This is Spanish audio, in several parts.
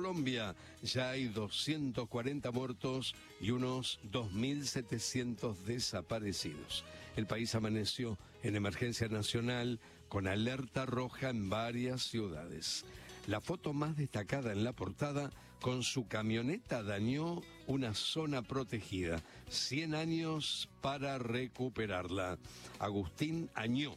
Colombia ya hay 240 muertos y unos 2.700 desaparecidos. El país amaneció en emergencia nacional con alerta roja en varias ciudades. La foto más destacada en la portada, con su camioneta dañó una zona protegida. 100 años para recuperarla. Agustín Añó,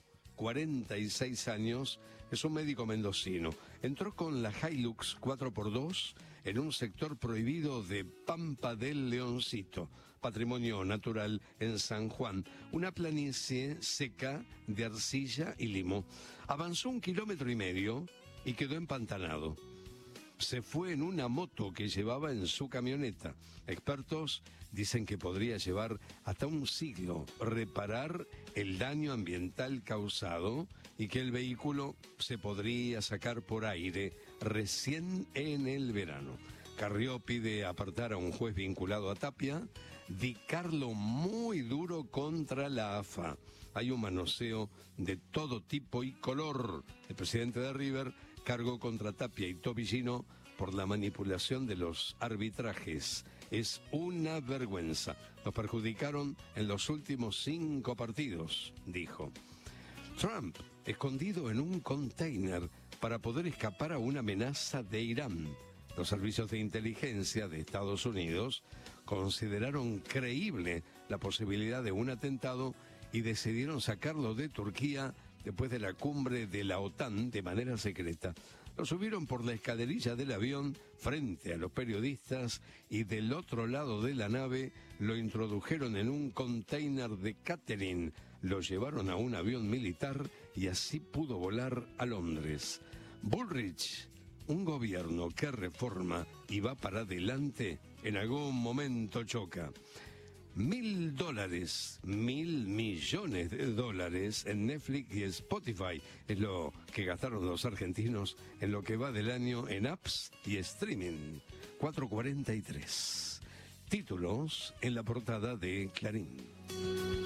46 años, es un médico mendocino. Entró con la Hilux 4x2 en un sector prohibido de Pampa del Leoncito, patrimonio natural en San Juan, una planicie seca de arcilla y limo. Avanzó 1,5 kilómetros y quedó empantanado. Se fue en una moto que llevaba en su camioneta. Expertos dicen que podría llevar hasta 1 siglo reparar el daño ambiental causado y que el vehículo se podría sacar por aire recién en el verano. Carrió pide apartar a un juez vinculado a Tapia, dicarlo muy duro contra la AFA. Hay un manoseo de todo tipo y color. El presidente de River cargó contra Tapia y Tobillino por la manipulación de los arbitrajes. Es una vergüenza. Nos perjudicaron en los últimos 5 partidos, dijo. Trump, escondido en un container para poder escapar a una amenaza de Irán. Los servicios de inteligencia de Estados Unidos consideraron creíble la posibilidad de un atentado y decidieron sacarlo de Turquía después de la cumbre de la OTAN de manera secreta. Lo subieron por la escalerilla del avión frente a los periodistas y del otro lado de la nave lo introdujeron en un container de catering. Lo llevaron a un avión militar y así pudo volar a Londres. Bullrich, un gobierno que reforma y va para adelante, en algún momento choca. $1.000, $1.000 millones en Netflix y Spotify es lo que gastaron los argentinos en lo que va del año en apps y streaming. 4:43. Títulos en la portada de Clarín.